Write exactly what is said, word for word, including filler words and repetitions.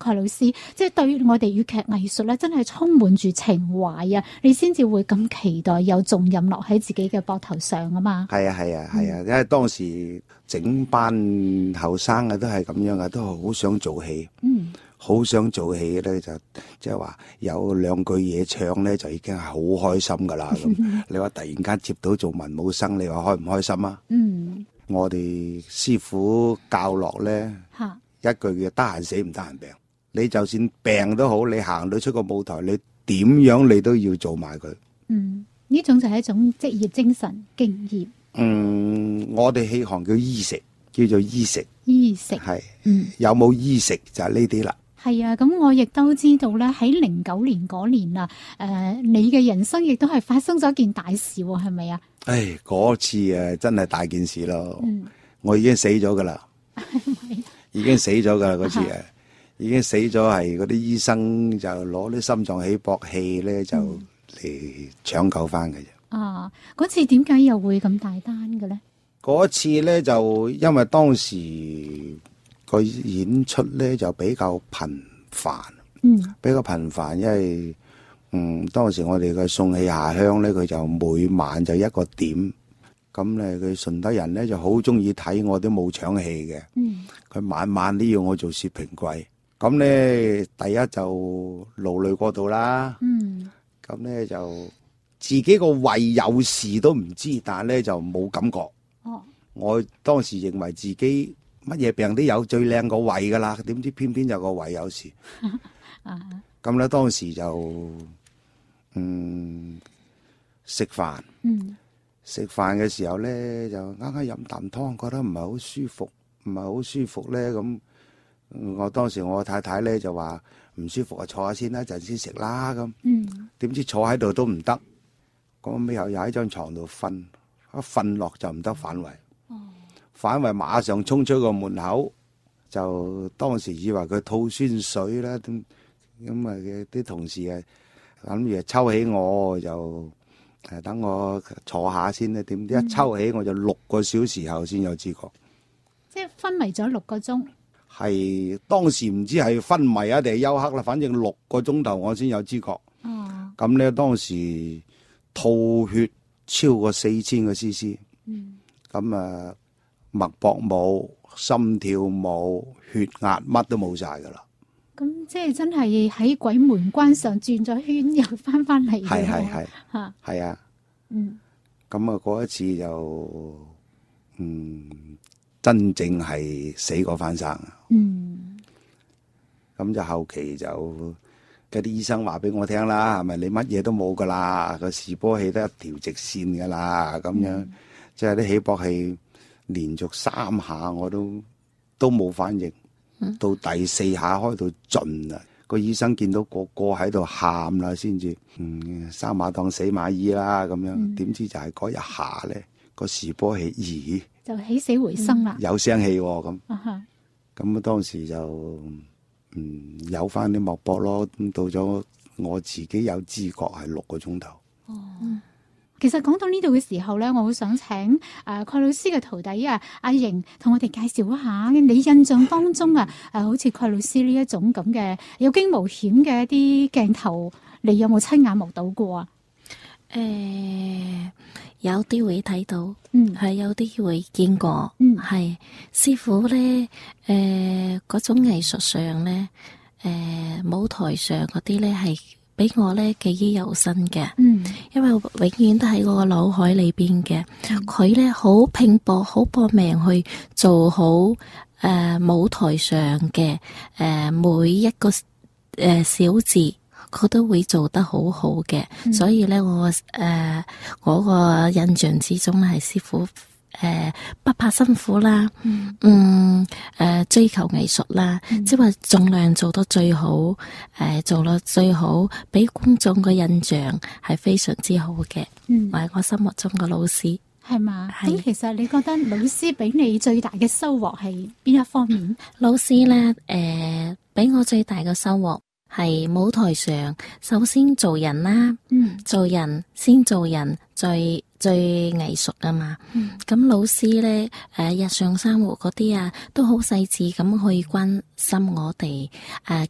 蓋老師，即係對於我哋粵劇藝術咧，真係充滿住情懷啊！你先至會咁期待有重任落喺自己嘅膊頭上啊嘛。 係啊係啊係啊，因為當時整班後生嘅都係咁樣嘅，都好想做戲。 嗯。 好想做戲咧，就即係話有兩句嘢唱咧，就已經係好開心噶啦。咁你話突然間接到做文武生，你話開唔開心啊？ 嗯， 我哋師傅教落咧， 嚇一句叫得閒死唔得閒病。你就算病都好，你行到出個舞台，你點樣你都要做埋佢。 嗯，呢種就係一種職業精神敬業。 嗯，我哋戲行叫衣食，叫做衣食。 衣食係， 嗯， 有冇衣食就係呢啲啦。 係啊，咁我亦都知道咧，喺零九年嗰年啊，誒、呃，你嘅人生亦都係發生咗一件大事喎，係咪啊？ 唉，嗰次誒真係大件事咯， 嗯、 我已經死咗噶啦，已經死咗噶啦嗰次誒，已經死咗係嗰啲醫生就攞啲心臟起搏器咧就嚟搶救翻嘅啫。 啊，嗰次點解又會咁大單嘅咧？ 嗰次咧就因為當時個演出咧就比較頻繁，嗯，比較頻繁，因為嗯當時我哋嘅送戲下鄉咧，佢就每晚就一個點，咁咧佢順德人咧就好中意睇我啲武場戲嘅，嗯，佢晚晚都要我做薛平貴，咁咧第一就勞累過度啦，嗯，咁咧就自己個胃有事都唔知，但係咧就冇感覺，哦，我當時認為自己乜嘢病都有，最靚個胃噶啦，點知偏偏就個胃有事。咁咧當時就嗯食飯，食飯嘅時候咧就啱啱飲啖湯，覺得唔係好舒服，唔係好舒服咧咁。我當時我太太咧就話唔舒服啊，坐下先啦，陣先食啦咁。點知坐喺度都唔得，咁尾後又喺張床度瞓，一瞓落就唔得反胃。反為馬上衝出個門口，就當時以為佢吐酸水啦，咁咁啊嘅啲同事啊諗住抽起我，就誒等我坐下先咧。點知一抽起我就六個小時後先有知覺， 即係昏迷咗六個鐘。 係當時唔知係昏迷啊定係休克啦，反正六個鐘頭我先有知覺。哦，咁咧當時吐血超過四千個 C C， 嗯，咁啊。脈搏冇，心跳冇，血壓乜都冇晒噶啦。 咁即係真係喺鬼門關上轉咗圈，又翻翻嚟。 係係係吓， 係啊。嗯。咁啊，嗰一次就嗯真正係死過翻生。嗯。咁就後期就嗰啲醫生話俾我聽啦，係咪你乜嘢都冇噶啦？個示波器得一條直線噶啦，咁樣、嗯、即係啲起搏器。連續三下我都都冇反應，嗯、到第四下開到盡啦。個醫生見到個個喺度喊啦，先至嗯生馬當死馬醫啦咁樣。點、嗯、知就係嗰一下咧，個示波器咦就起死回生啦， 有聲氣咁。咁啊， 咁當時就嗯有翻啲脈搏咯。咁到咗我自己有知覺係六個鐘頭。 哦。其實講到呢度嘅時候咧，我好想請誒蓋老師嘅徒弟啊阿瑩同我哋介紹一下，你印象當中啊誒好似蓋老師呢一種咁嘅有驚無險嘅一啲鏡頭，你有冇親眼目睹過啊？ 誒、呃，有啲會睇到， 嗯， 係有啲會見過， 嗯， 係師傅咧，誒嗰種藝術上咧，誒、呃、舞台上嗰啲咧係。俾我咧記憶猶新嘅，嗯，因為永遠都喺我個腦海裏邊嘅。佢咧好拼搏，好搏命去做好誒、呃、舞台上嘅誒、呃、每一個誒、呃、小字，佢都會做得好好嘅。嗯、所以咧，我誒、呃、我個印象之中係師傅。誒、呃，不怕辛苦啦，嗯，嗯，誒、呃，追求藝術啦，嗯、即係話盡量做到最好，誒、呃，做到最好，俾觀眾個印象係非常之好嘅，嗯，係我心目中嘅老師， 係嘛？咁其實你覺得老師俾你最大嘅收穫係邊一方面？ 老師咧，誒、呃，俾我最大嘅收穫係舞台上，首先做人啦，嗯，做人先做人，最。最藝術啊嘛，咁、嗯、老師咧，誒、呃、日常生活嗰啲啊，都好細緻咁去關心我哋，誒、呃、